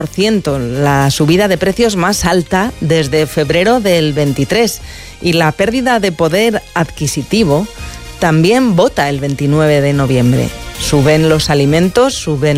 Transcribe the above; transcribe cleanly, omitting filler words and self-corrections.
la subida de precios más alta desde febrero del 23, y la pérdida de poder adquisitivo también bota el 29 de noviembre. Suben los alimentos, suben